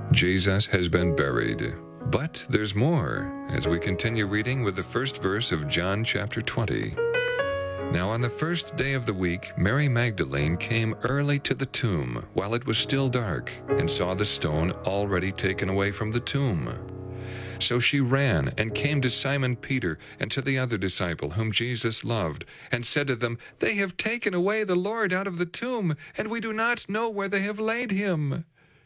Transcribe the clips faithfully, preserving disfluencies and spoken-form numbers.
Jesus has been buried. But there's more as we continue reading with the first verse of John chapter twenty. Now on the first day of the week, Mary Magdalene came early to the tomb while it was still dark, and saw the stone already taken away from the tomb. So she ran and came to Simon Peter and to the other disciple whom Jesus loved, and said to them, "They have taken away the Lord out of the tomb, and we do not know where they have laid him."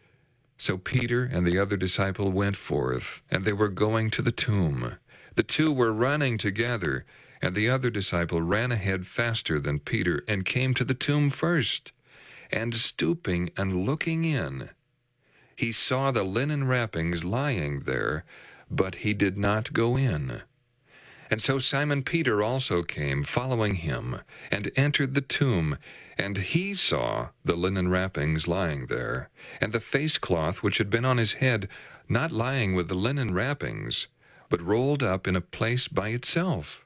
So Peter and the other disciple went forth, and they were going to the tomb. The two were running together, and the other disciple ran ahead faster than Peter, and came to the tomb first. And stooping and looking in, he saw the linen wrappings lying there, but he did not go in. And so Simon Peter also came, following him, and entered the tomb, and he saw the linen wrappings lying there, and the face cloth which had been on his head, not lying with the linen wrappings, but rolled up in a place by itself.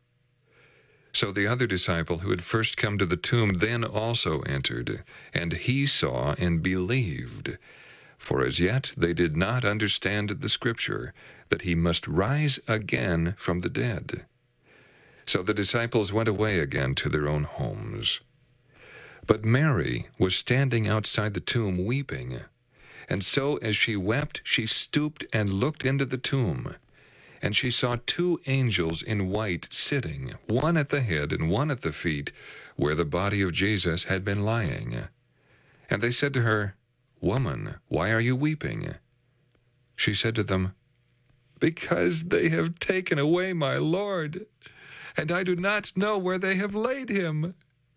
So the other disciple who had first come to the tomb then also entered, and he saw and believed. For as yet they did not understand the scripture, that he must rise again from the dead. So the disciples went away again to their own homes. But Mary was standing outside the tomb weeping. And so as she wept, she stooped and looked into the tomb. And she saw two angels in white sitting, one at the head and one at the feet, where the body of Jesus had been lying. And they said to her, "Woman, why are you weeping?" She said to them, "Because they have taken away my Lord, and I do not know where they have laid him."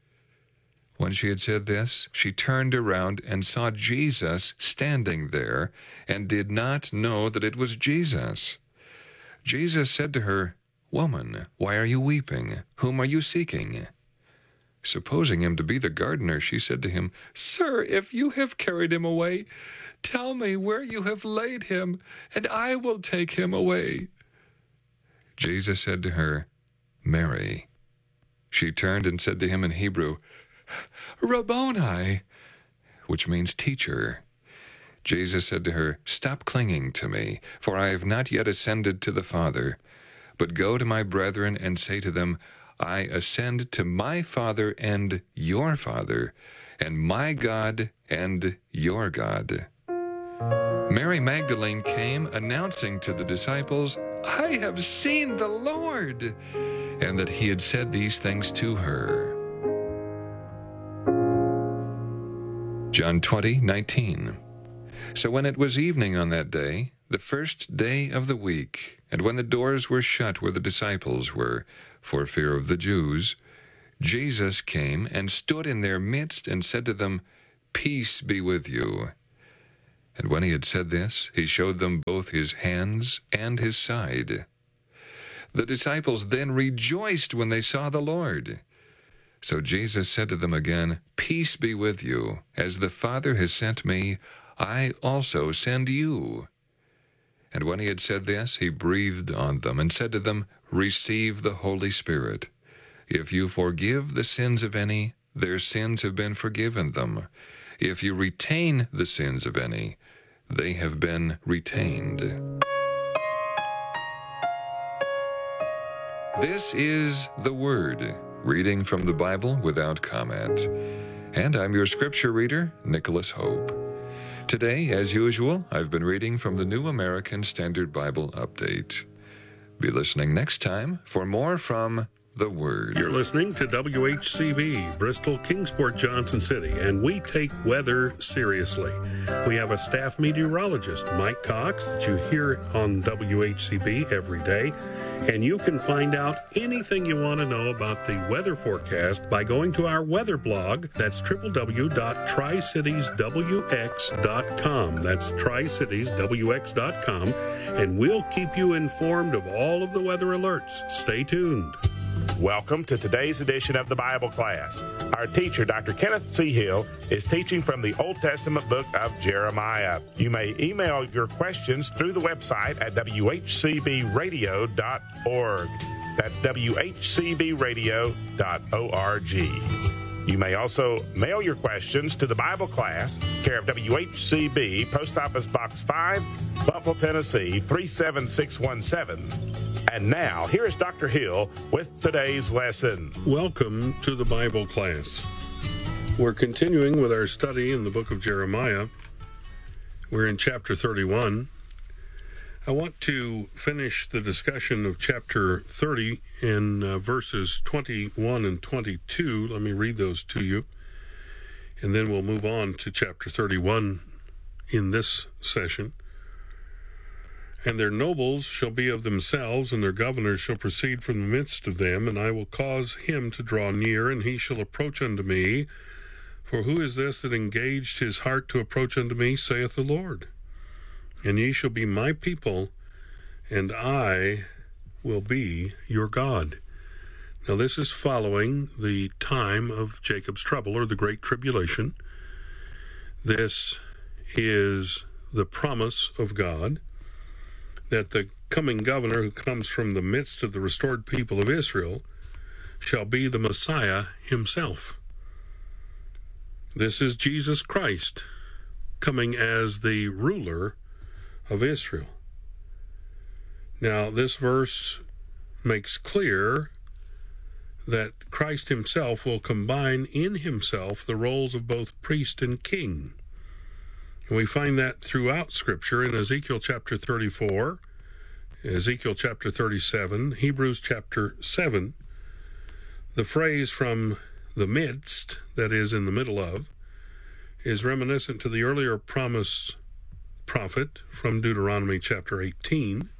When she had said this, she turned around and saw Jesus standing there, and did not know that it was Jesus. Jesus said to her, "Woman, why are you weeping? Whom are you seeking?" Supposing him to be the gardener, she said to him, "Sir, if you have carried him away, tell me where you have laid him, and I will take him away." Jesus said to her, "Mary." She turned and said to him in Hebrew, "Rabboni," which means teacher. Jesus said to her, "Stop clinging to me, for I have not yet ascended to the Father. But go to my brethren and say to them, I ascend to my Father and your Father, and my God and your God." Mary Magdalene came, announcing to the disciples, "I have seen the Lord," and that he had said these things to her. John twenty nineteen. So when it was evening on that day, the first day of the week, and when the doors were shut where the disciples were, for fear of the Jews, Jesus came and stood in their midst and said to them, "Peace be with you." And when he had said this, he showed them both his hands and his side. The disciples then rejoiced when they saw the Lord. So Jesus said to them again, "Peace be with you. As the Father has sent me, I also send you." And when he had said this, he breathed on them and said to them, "Receive the Holy Spirit. If you forgive the sins of any, their sins have been forgiven them. If you retain the sins of any, they have been retained." This is the Word, reading from the Bible without comment. And I'm your scripture reader, Nicholas Hope. Today, as usual, I've been reading from the New American Standard Bible Update. Be listening next time for more from the Word. You're listening to W H C B, Bristol, Kingsport, Johnson City, and we take weather seriously. We have a staff meteorologist, Mike Cox, that you hear on W H C B every day, and you can find out anything you want to know about the weather forecast by going to our weather blog. That's w w w dot tri cities w x dot com. That's tri cities w x dot com, and we'll keep you informed of all of the weather alerts. Stay tuned. Welcome to today's edition of the Bible class. Our teacher, Doctor Kenneth C. Hill, is teaching from the Old Testament book of Jeremiah. You may email your questions through the website at w h c b radio dot org. That's w h c b radio dot org. You may also mail your questions to the Bible class, care of W H C B, Post Office Box five, Buffalo, Tennessee, three seven six one seven. And now, here is Doctor Hill with today's lesson. Welcome to the Bible class. We're continuing with our study in the book of Jeremiah. We're in chapter thirty-one. I want to finish the discussion of chapter thirty in uh, verses twenty-one and twenty-two. Let me read those to you, and then we'll move on to chapter thirty-one in this session. And their nobles shall be of themselves, and their governors shall proceed from the midst of them, and I will cause him to draw near, and he shall approach unto me. For who is this that engaged his heart to approach unto me, saith the Lord? And ye shall be my people, and I will be your God. Now this is following the time of Jacob's trouble, or the Great Tribulation. This is the promise of God that the coming governor who comes from the midst of the restored people of Israel shall be the Messiah himself. This is Jesus Christ coming as the ruler of Israel. Now, this verse makes clear that Christ himself will combine in himself the roles of both priest and king. And we find that throughout Scripture in Ezekiel chapter thirty-four, Ezekiel chapter thirty-seven, Hebrews chapter seven. The phrase from the midst, that is, in the middle of, is reminiscent to the earlier promise prophet from Deuteronomy chapter eighteen,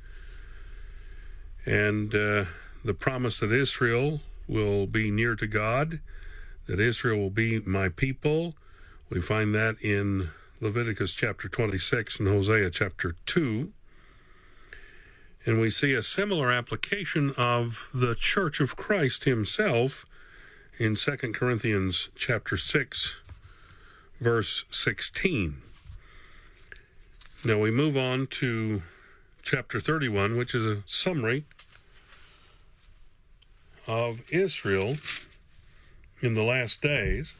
and uh, the promise that Israel will be near to God, that Israel will be my people. We find that in Leviticus chapter twenty-six and Hosea chapter two, and we see a similar application of the Church of Christ himself in Second Corinthians chapter six, verse sixteen. Now we move on to chapter thirty-one, which is a summary of Israel in the last days,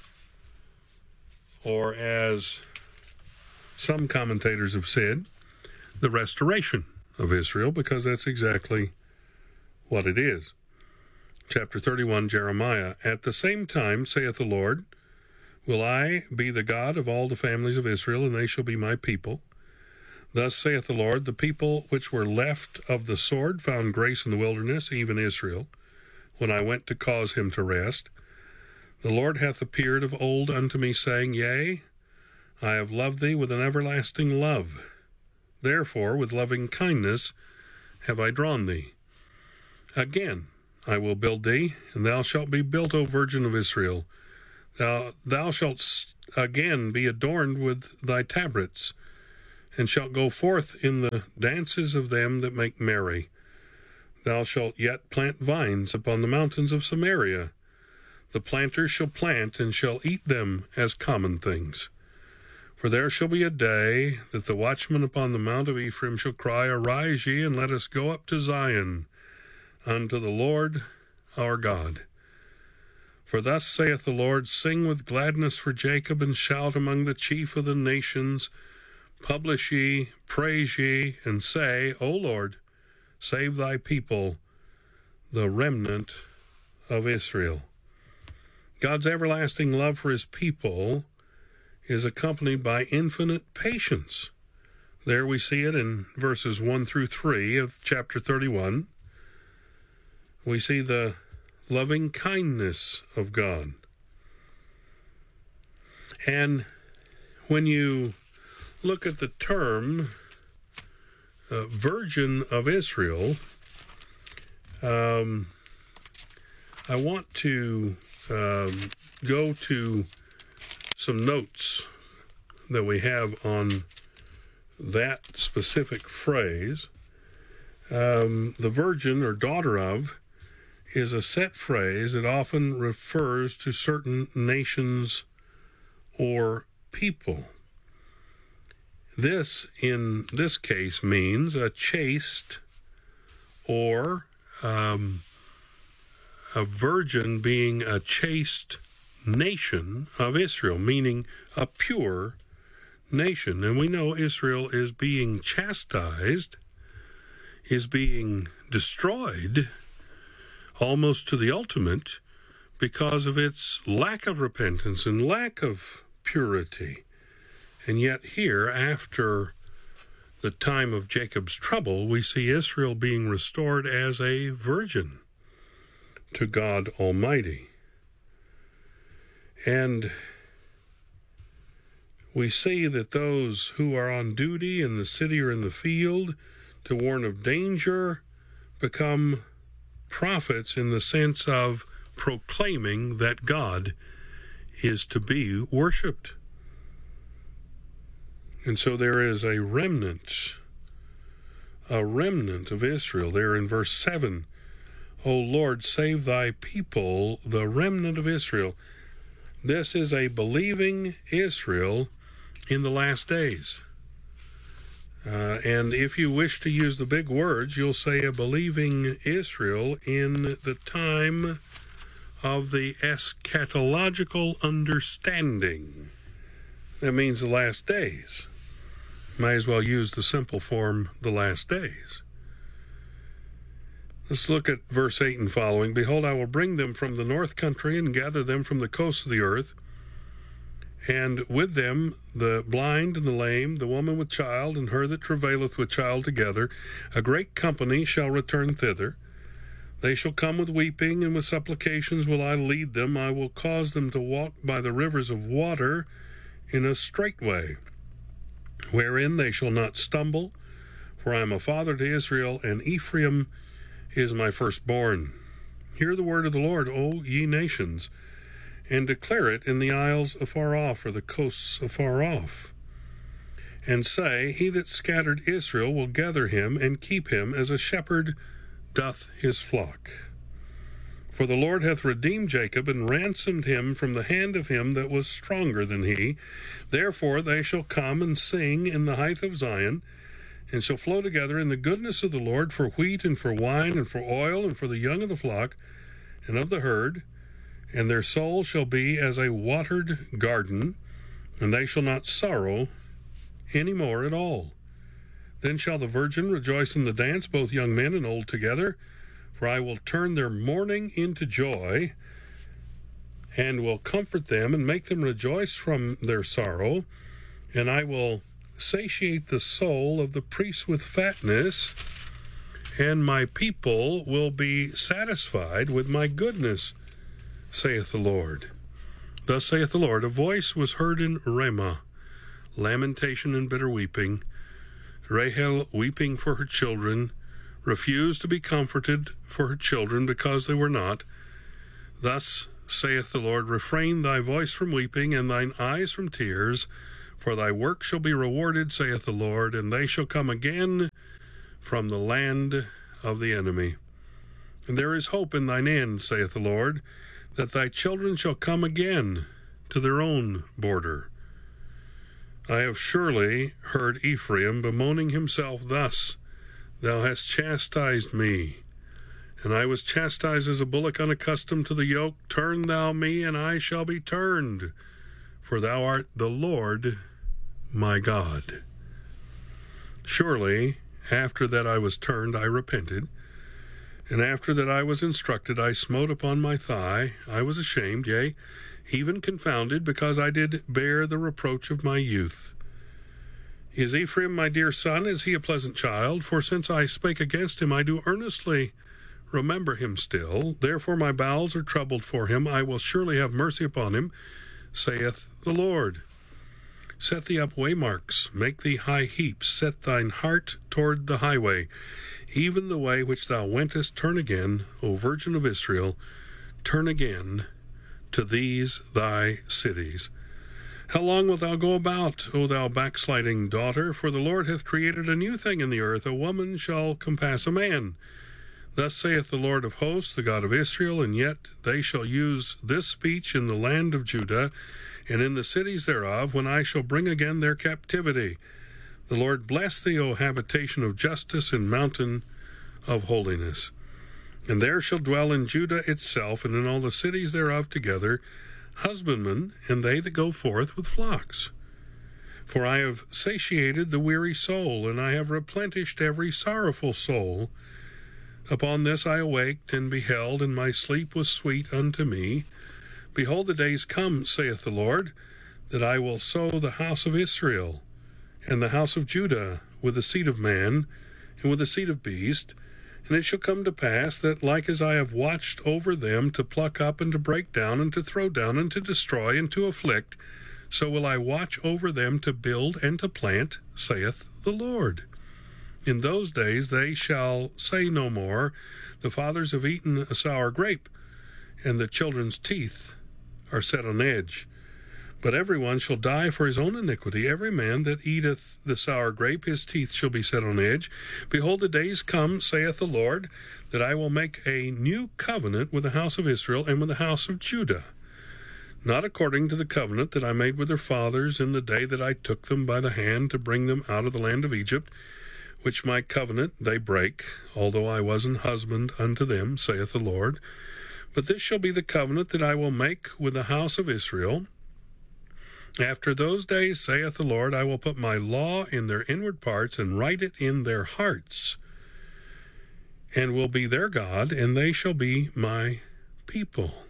or as some commentators have said, the restoration of Israel, because that's exactly what it is. Chapter thirty-one, Jeremiah. At the same time, saith the Lord, will I be the God of all the families of Israel, and they shall be my people. Thus saith the Lord, the people which were left of the sword found grace in the wilderness, even Israel, when I went to cause him to rest. The Lord hath appeared of old unto me, saying, Yea, I have loved thee with an everlasting love. Therefore, with loving kindness have I drawn thee. Again, I will build thee, and thou shalt be built, O Virgin of Israel. Thou, thou shalt again be adorned with thy tabrets, and shalt go forth in the dances of them that make merry. Thou shalt yet plant vines upon the mountains of Samaria. The planters shall plant, and shall eat them as common things. For there shall be a day that the watchmen upon the mount of Ephraim shall cry, Arise ye, and let us go up to Zion, unto the Lord our God. For thus saith the Lord, Sing with gladness for Jacob, and shout among the chief of the nations. Publish ye, praise ye, and say, O Lord, save thy people, the remnant of Israel. God's everlasting love for his people is accompanied by infinite patience. There we see it in verses one through three of chapter thirty-one. We see the loving kindness of God. And when you look at the term uh, Virgin of Israel, um, I want to um, go to some notes that we have on that specific phrase. Um, the virgin, or daughter of, is a set phrase that often refers to certain nations or people. This, in this case, means a chaste or um, a virgin being a chaste nation of Israel, meaning a pure nation. And we know Israel is being chastised, is being destroyed almost to the ultimate because of its lack of repentance and lack of purity. And yet here, after the time of Jacob's trouble, we see Israel being restored as a virgin to God Almighty. And we see that those who are on duty in the city or in the field to warn of danger become prophets in the sense of proclaiming that God is to be worshipped. And so there is a remnant, a remnant of Israel there in verse seven. O Lord, save thy people, the remnant of Israel. This is a believing Israel in the last days. Uh, and if you wish to use the big words, you'll say a believing Israel in the time of the eschatological understanding. That means the last days. Might as well use the simple form, the last days. Let's look at verse eight and following. Behold, I will bring them from the north country and gather them from the coasts of the earth, and with them the blind and the lame, the woman with child, and her that travaileth with child together. A great company shall return thither. They shall come with weeping, and with supplications will I lead them. I will cause them to walk by the rivers of water in a straight way, wherein they shall not stumble. For I am a father to Israel, and Ephraim is my firstborn. Hear the word of the Lord, O ye nations, and declare it in the isles afar off, or the coasts afar off. And say, He that scattered Israel will gather him, and keep him as a shepherd doth his flock. For the Lord hath redeemed Jacob, and ransomed him from the hand of him that was stronger than he. Therefore they shall come and sing in the height of Zion, and shall flow together in the goodness of the Lord, for wheat and for wine and for oil and for the young of the flock and of the herd. And their soul shall be as a watered garden, and they shall not sorrow any more at all. Then shall the virgin rejoice in the dance, both young men and old together. For I will turn their mourning into joy, and will comfort them, and make them rejoice from their sorrow. And I will satiate the soul of the priests with fatness, and my people will be satisfied with my goodness, saith the Lord. Thus saith the Lord, a voice was heard in Ramah, lamentation and bitter weeping, Rahel weeping for her children, refused to be comforted for her children because they were not. Thus saith the Lord, refrain thy voice from weeping, and thine eyes from tears, for thy work shall be rewarded, saith the Lord, and they shall come again from the land of the enemy. And there is hope in thine end, saith the Lord, that thy children shall come again to their own border. I have surely heard Ephraim bemoaning himself thus, Thou hast chastised me, and I was chastised as a bullock unaccustomed to the yoke. Turn thou me, and I shall be turned, for thou art the Lord my God. Surely, after that I was turned, I repented, and after that I was instructed, I smote upon my thigh. I was ashamed, yea, even confounded, because I did bear the reproach of my youth. Is Ephraim my dear son? Is he a pleasant child? For since I spake against him, I do earnestly remember him still. Therefore my bowels are troubled for him. I will surely have mercy upon him, saith the Lord. Set thee up waymarks, make thee high heaps, set thine heart toward the highway, even the way which thou wentest. Turn again, O Virgin of Israel, turn again to these thy cities. How long wilt thou go about, O thou backsliding daughter? For the Lord hath created a new thing in the earth, a woman shall compass a man. Thus saith the Lord of hosts, the God of Israel, and yet they shall use this speech in the land of Judah, and in the cities thereof, when I shall bring again their captivity. The Lord bless thee, O habitation of justice and mountain of holiness. And there shall dwell in Judah itself, and in all the cities thereof together, husbandmen, and they that go forth with flocks. For I have satiated the weary soul, and I have replenished every sorrowful soul. Upon this I awaked, and beheld, and my sleep was sweet unto me. Behold, the days come, saith the Lord, that I will sow the house of Israel, and the house of Judah, with the seed of man, and with the seed of beast. And it shall come to pass that, like as I have watched over them to pluck up and to break down and to throw down and to destroy and to afflict, so will I watch over them to build and to plant, saith the Lord. In those days they shall say no more, the fathers have eaten a sour grape, and the children's teeth are set on edge. But every one shall die for his own iniquity. Every man that eateth the sour grape, his teeth shall be set on edge. Behold, the days come, saith the Lord, that I will make a new covenant with the house of Israel and with the house of Judah, not according to the covenant that I made with their fathers in the day that I took them by the hand to bring them out of the land of Egypt, which my covenant they break, although I was an husband unto them, saith the Lord. But this shall be the covenant that I will make with the house of Israel. After those days, saith the Lord, I will put my law in their inward parts and write it in their hearts, and will be their God, and they shall be my people.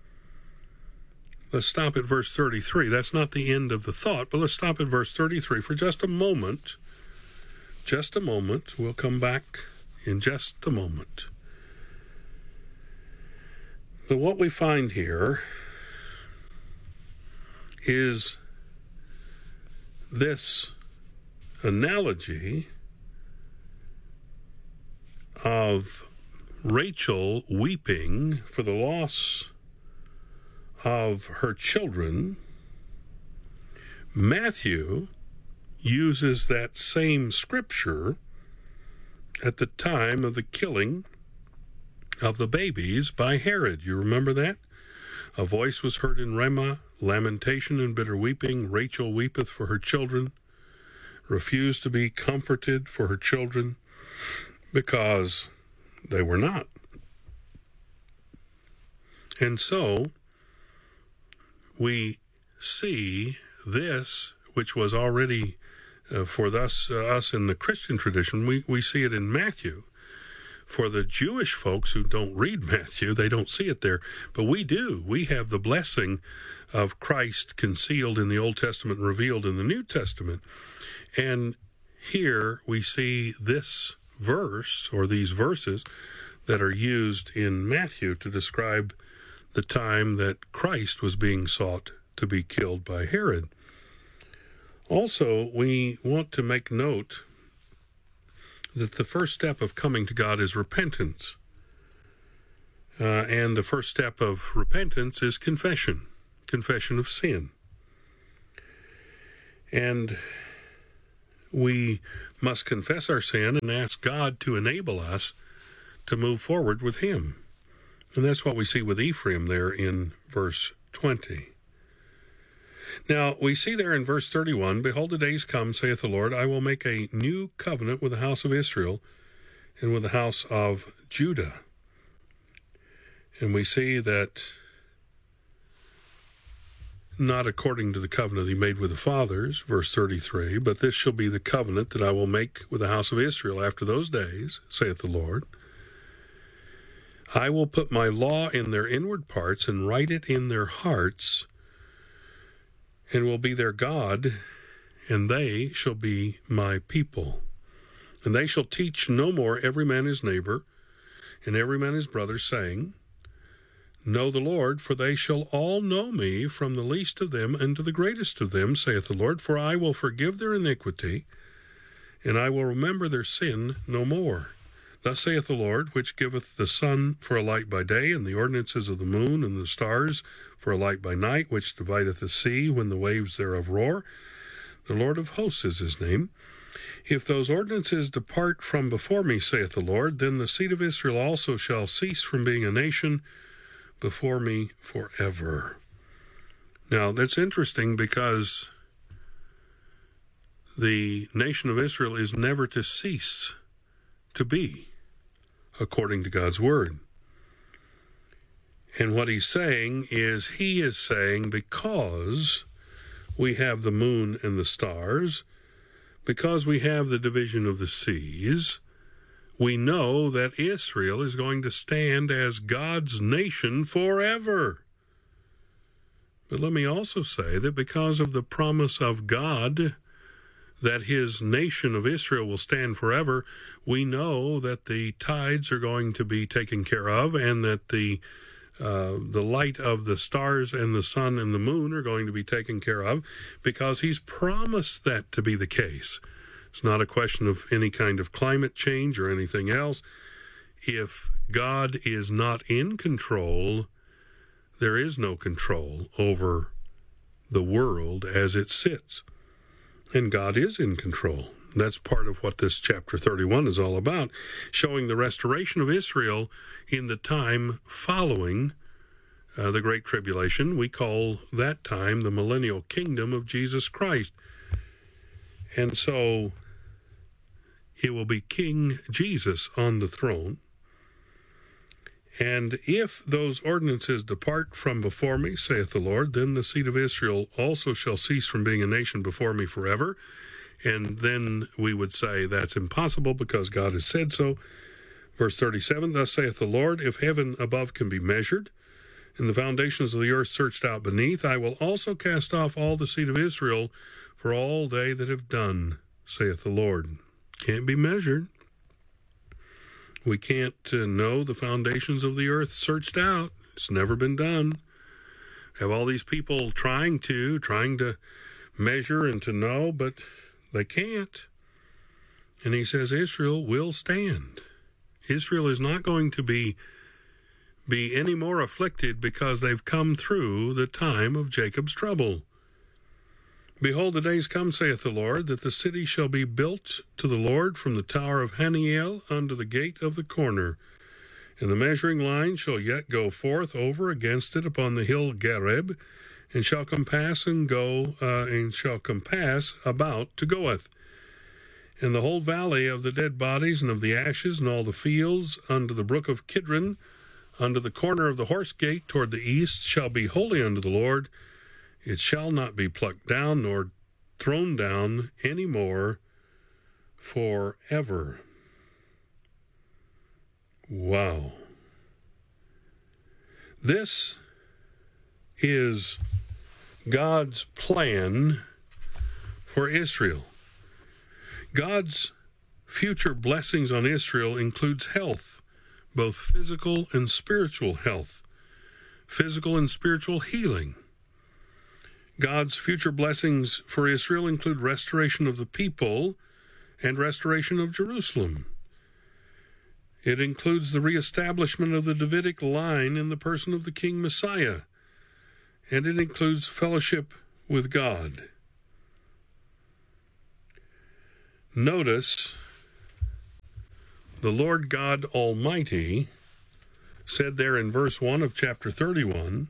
Let's stop at verse thirty-three. That's not the end of the thought, but let's stop at verse thirty-three for just a moment. Just a moment. We'll come back in just a moment. But what we find here is this analogy of Rachel weeping for the loss of her children. Matthew uses that same scripture at the time of the killing of the babies by Herod. You remember that? A voice was heard in Ramah, lamentation and bitter weeping. Rachel weepeth for her children, refused to be comforted for her children, because they were not. And so we see this, which was already uh, for thus, uh, us in the Christian tradition, we, we see it in Matthew. For the Jewish folks who don't read Matthew, they don't see it there. But we do. We have the blessing of Christ concealed in the Old Testament and revealed in the New Testament. And here we see this verse, or these verses, that are used in Matthew to describe the time that Christ was being sought to be killed by Herod. Also, we want to make note that the first step of coming to God is repentance. Uh, and the first step of repentance is confession, confession of sin. And we must confess our sin and ask God to enable us to move forward with Him. And that's what we see with Ephraim there in verse twenty. Now, we see there in verse thirty-one, Behold, the days come, saith the Lord, I will make a new covenant with the house of Israel and with the house of Judah. And we see that not according to the covenant he made with the fathers, verse thirty-three, but this shall be the covenant that I will make with the house of Israel after those days, saith the Lord. I will put my law in their inward parts and write it in their hearts, and will be their God, and they shall be my people. And they shall teach no more every man his neighbor, and every man his brother, saying, Know the Lord, for they shall all know me, from the least of them unto the greatest of them, saith the Lord, for I will forgive their iniquity, and I will remember their sin no more. Thus saith the Lord, which giveth the sun for a light by day, and the ordinances of the moon and the stars for a light by night, which divideth the sea when the waves thereof roar. The Lord of hosts is his name. If those ordinances depart from before me, saith the Lord, then the seed of Israel also shall cease from being a nation before me forever. Now, that's interesting because the nation of Israel is never to cease to be, according to God's word. And what he's saying is, he is saying, because we have the moon and the stars, because we have the division of the seas, we know that Israel is going to stand as God's nation forever. But let me also say that because of the promise of God that his nation of Israel will stand forever, we know that the tides are going to be taken care of, and that the uh, the light of the stars and the sun and the moon are going to be taken care of, because he's promised that to be the case. It's not a question of any kind of climate change or anything else. If God is not in control, there is no control over the world as it sits. And God is in control. That's part of what this chapter thirty-one is all about, showing the restoration of Israel in the time following uh, the Great Tribulation. We call that time the millennial kingdom of Jesus Christ. And so it will be King Jesus on the throne. And if those ordinances depart from before me, saith the Lord, then the seed of Israel also shall cease from being a nation before me forever. And then we would say that's impossible, because God has said so. Verse thirty-seven, thus saith the Lord, if heaven above can be measured, and the foundations of the earth searched out beneath, I will also cast off all the seed of Israel for all they that have done, saith the Lord. Can't be measured. We can't uh, know the foundations of the earth searched out. It's never been done. Have all these people trying to, trying to measure and to know, but they can't. And he says Israel will stand. Israel is not going to be, be any more afflicted because they've come through the time of Jacob's trouble. Behold, the days come, saith the Lord, that the city shall be built to the Lord from the tower of Haniel unto the gate of the corner. And the measuring line shall yet go forth over against it upon the hill Gareb, and shall compass and go, uh, and shall compass about to goeth. And the whole valley of the dead bodies and of the ashes, and all the fields unto the brook of Kidron, unto the corner of the horse gate toward the east, shall be holy unto the Lord. It shall not be plucked down nor thrown down any more forever. Wow. This is God's plan for Israel. God's future blessings on Israel includes health, both physical and spiritual health, physical and spiritual healing. God's future blessings for Israel include restoration of the people and restoration of Jerusalem. It includes the reestablishment of the Davidic line in the person of the King Messiah, and it includes fellowship with God. Notice, the Lord God Almighty said there in verse one of chapter thirty-one,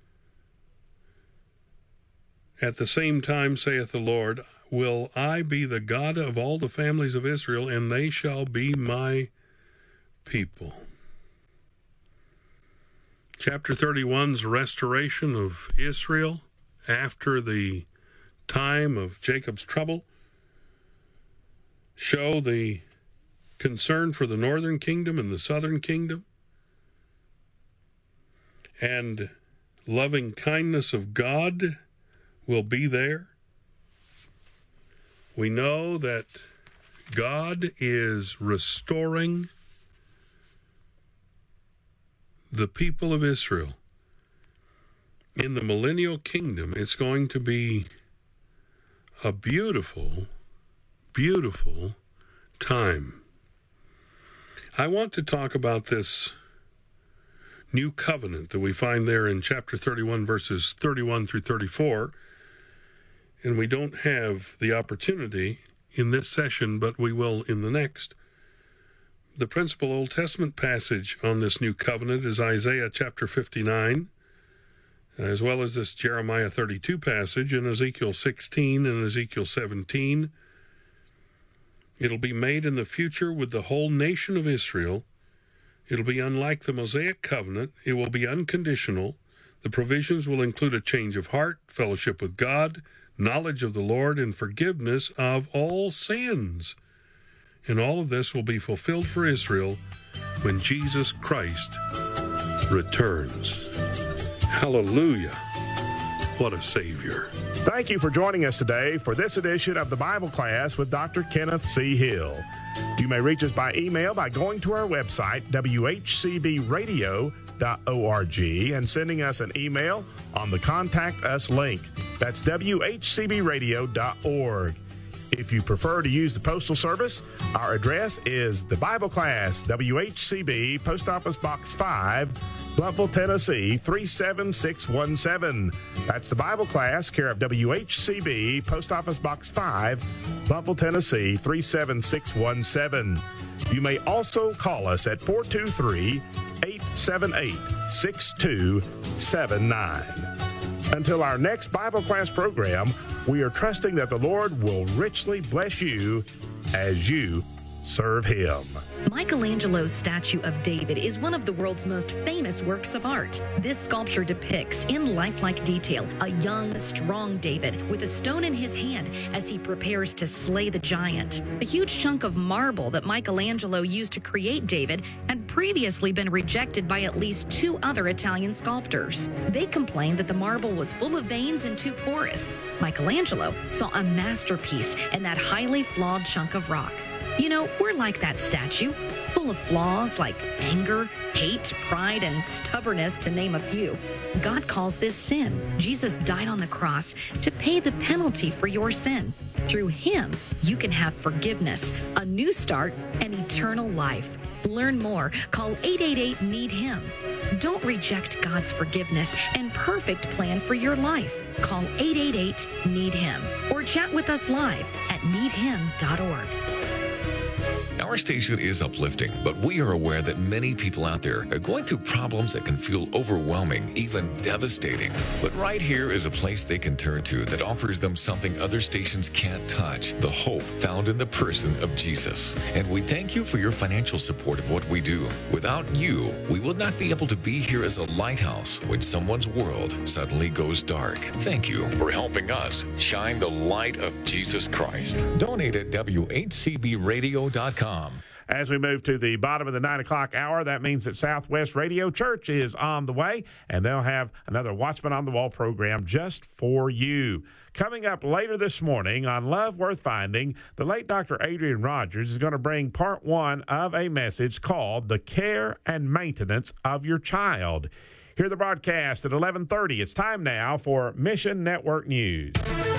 at the same time, saith the Lord, will I be the God of all the families of Israel, and they shall be my people. Chapter thirty-one's restoration of Israel after the time of Jacob's trouble show the concern for the northern kingdom and the southern kingdom, and loving kindness of God will be there. We know that God is restoring the people of Israel. In the millennial kingdom, it's going to be a beautiful, beautiful time. I want to talk about this new covenant that we find there in chapter thirty-one, verses thirty-one through thirty-four. And we don't have the opportunity in this session, but we will in the next. The principal Old Testament passage on this new covenant is Isaiah chapter fifty-nine, as well as this Jeremiah thirty-two passage and Ezekiel sixteen and Ezekiel seventeen. It'll be made in the future with the whole nation of Israel, It'll be unlike the Mosaic covenant. It will be unconditional. The provisions will include a change of heart, fellowship with God, knowledge of the Lord, and forgiveness of all sins. And all of this will be fulfilled for Israel when Jesus Christ returns. Hallelujah. What a Savior. Thank you for joining us today for this edition of the Bible Class with Doctor Kenneth C. Hill. You may reach us by email by going to our website, w h c b radio dot org, and sending us an email on the Contact Us link. That's w h c b radio dot org. If you prefer to use the Postal Service, our address is the Bible Class, W H C B, Post Office Box five, Blountville, Tennessee, three seven six one seven. That's the Bible Class, care of W H C B, Post Office Box five, Blountville, Tennessee, three seven six one seven. You may also call us at four two three, eight seven eight, six two seven nine. Until our next Bible Class program, we are trusting that the Lord will richly bless you as you serve Him. Michelangelo's statue of David is one of the world's most famous works of art. This sculpture depicts, in lifelike detail, a young, strong David with a stone in his hand as he prepares to slay the giant. A huge chunk of marble that Michelangelo used to create David had previously been rejected by at least two other Italian sculptors. They complained that the marble was full of veins and too porous. Michelangelo saw a masterpiece in that highly flawed chunk of rock. You know, we're like that statue, full of flaws like anger, hate, pride, and stubbornness, to name a few. God calls this sin. Jesus died on the cross to pay the penalty for your sin. Through Him, you can have forgiveness, a new start, and eternal life. Learn more. Call eight eight eight, need him. Don't reject God's forgiveness and perfect plan for your life. Call eight eight eight, need him. Or chat with us live at need him dot org. Our station is uplifting, but we are aware that many people out there are going through problems that can feel overwhelming, even devastating. But right here is a place they can turn to that offers them something other stations can't touch: the hope found in the person of Jesus. And we thank you for your financial support of what we do. Without you, we would not be able to be here as a lighthouse when someone's world suddenly goes dark. Thank you for helping us shine the light of Jesus Christ. Donate at w h c b radio dot com. As we move to the bottom of the nine o'clock hour, that means that Southwest Radio Church is on the way, and they'll have another Watchman on the Wall program just for you. Coming up later this morning on Love Worth Finding, the late Doctor Adrian Rogers is going to bring part one of a message called The Care and Maintenance of Your Child. Hear the broadcast at eleven thirty. It's time now for Mission Network News.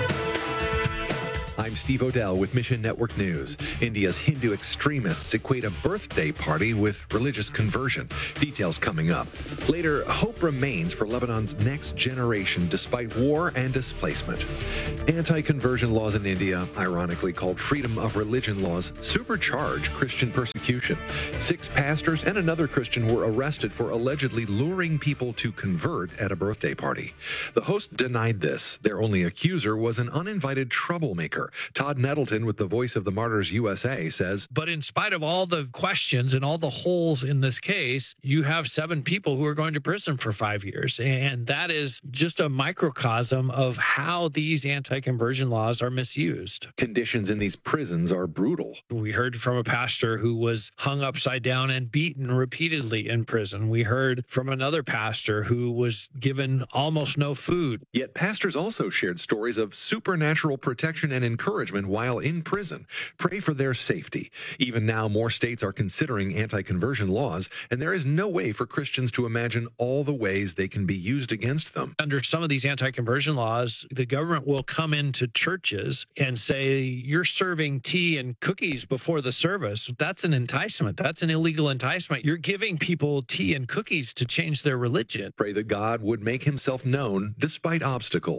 I'm Steve Odell with Mission Network News. India's Hindu extremists equate a birthday party with religious conversion. Details coming up. Later, hope remains for Lebanon's next generation despite war and displacement. Anti-conversion laws in India, ironically called freedom of religion laws, supercharge Christian persecution. Six pastors and another Christian were arrested for allegedly luring people to convert at a birthday party. The host denied this. Their only accuser was an uninvited troublemaker. Todd Nettleton with the Voice of the Martyrs U S A says, but in spite of all the questions and all the holes in this case, you have seven people who are going to prison for five years. And that is just a microcosm of how these anti-conversion laws are misused. Conditions in these prisons are brutal. We heard from a pastor who was hung upside down and beaten repeatedly in prison. We heard from another pastor who was given almost no food. Yet pastors also shared stories of supernatural protection and encouragement while in prison. Pray for their safety. Even now, more states are considering anti-conversion laws, and there is no way for Christians to imagine all the ways they can be used against them. Under some of these anti-conversion laws, the government will come into churches and say, you're serving tea and cookies before the service. That's an enticement. That's an illegal enticement. You're giving people tea and cookies to change their religion. Pray that God would make himself known despite obstacles.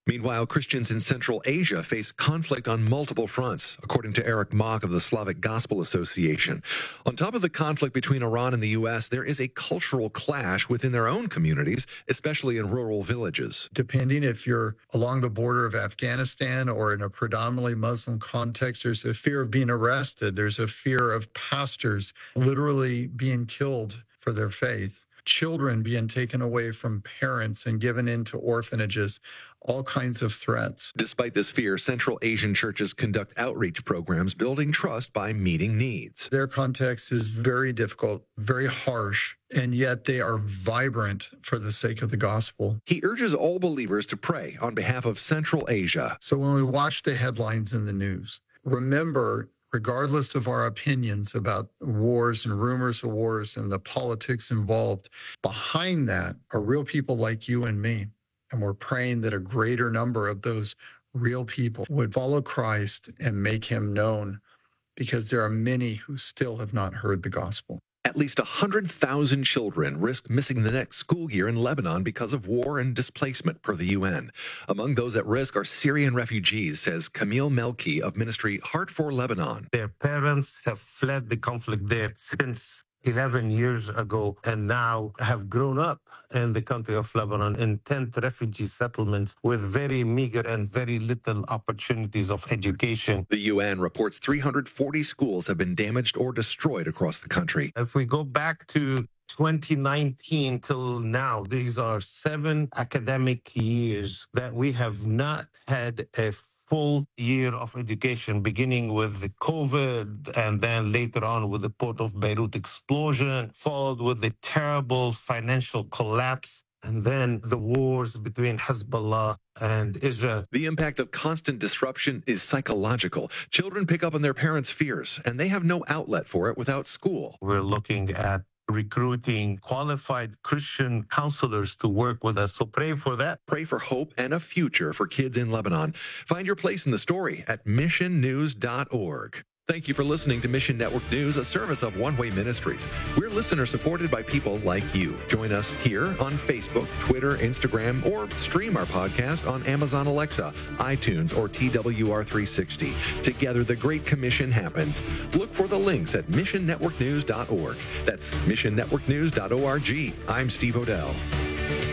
Meanwhile, Christians in Central Asia face conflict on multiple fronts, according to Eric Mock of the Slavic Gospel Association. On top of the conflict between Iran and the U S, there is a cultural clash within their own communities, especially in rural villages. Depending if you're along the border of Afghanistan or in a predominantly Muslim context, there's a fear of being arrested. There's a fear of pastors literally being killed for their faith. Children being taken away from parents and given into orphanages, all kinds of threats. Despite this fear, Central Asian churches conduct outreach programs building trust by meeting needs. Their context is very difficult, very harsh, and yet they are vibrant for the sake of the gospel. He urges all believers to pray on behalf of Central Asia. So when we watch the headlines in the news, remember, regardless of our opinions about wars and rumors of wars and the politics involved, behind that are real people like you and me. And we're praying that a greater number of those real people would follow Christ and make him known, because there are many who still have not heard the gospel. At least one hundred thousand children risk missing the next school year in Lebanon because of war and displacement, per the U N. Among those at risk are Syrian refugees, says Camille Melki of ministry Heart for Lebanon. Their parents have fled the conflict there since eleven years ago and now have grown up in the country of Lebanon in tent refugee settlements with very meager and very little opportunities of education. The U N reports three hundred forty schools have been damaged or destroyed across the country. If we go back to twenty nineteen till now, these are seven academic years that we have not had a full year of education, beginning with the COVID and then later on with the Port of Beirut explosion, followed with the terrible financial collapse, and then the wars between Hezbollah and Israel. The impact of constant disruption is psychological. Children pick up on their parents' fears, and they have no outlet for it without school. We're looking at recruiting qualified Christian counselors to work with us. So pray for that. Pray for hope and a future for kids in Lebanon. Find your place in the story at mission news dot org. Thank you for listening to Mission Network News, a service of One Way Ministries. We're listener supported by people like you. Join us here on Facebook, Twitter, Instagram, or stream our podcast on Amazon Alexa, iTunes, or T W R three sixty. Together, the Great Commission happens. Look for the links at mission network news dot org. That's mission network news dot org. I'm Steve Odell.